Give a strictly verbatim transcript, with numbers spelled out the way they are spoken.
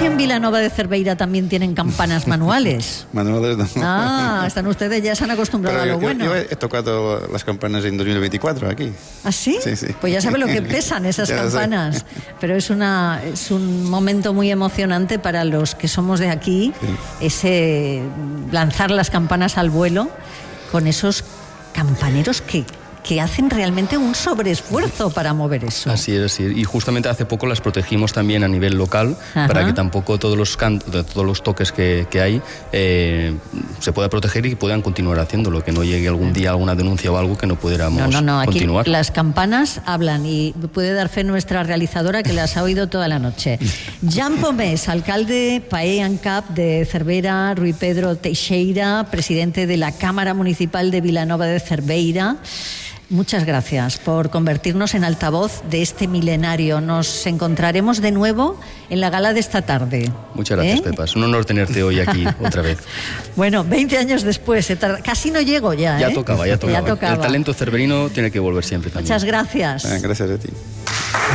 si en Vilanova de Cerveira también tienen campanas manuales. Manuales no. Ah, están ustedes, ya se han acostumbrado Pero a lo yo, bueno. yo he tocado las campanas en dos mil veinticuatro aquí. ¿Ah, sí? Sí, sí. Pues ya sabe lo que pesan esas Ya campanas. sé. Pero es, una, es un momento muy emocionante para los que somos de aquí, sí. Ese lanzar las campanas al vuelo con esos campaneros que... que hacen realmente un sobreesfuerzo para mover eso. Así es, así es. Y justamente hace poco las protegimos también a nivel local. Ajá. Para que tampoco todos los can todos los toques que, que hay eh, se pueda proteger y puedan continuar haciéndolo, que no llegue algún día alguna denuncia o algo que no pudiéramos no, no, no. Aquí continuar. Las campanas hablan y puede dar fe nuestra realizadora que las ha oído toda la noche. Jan Pomés, alcalde Paé Ancap de Cervera, Rui Pedro Teixeira, presidente de la Cámara Municipal de Vilanova de Cerveira. Muchas gracias por convertirnos en altavoz de este milenario. Nos encontraremos de nuevo en la gala de esta tarde. Muchas gracias, ¿eh? Pepa. Es un honor tenerte hoy aquí otra vez. Bueno, veinte años después, casi no llego ya. Ya ¿eh? tocaba, ya tocaba. Ya tocaba. El talento cerverino tiene que volver siempre también. Muchas gracias. Ah, gracias a ti.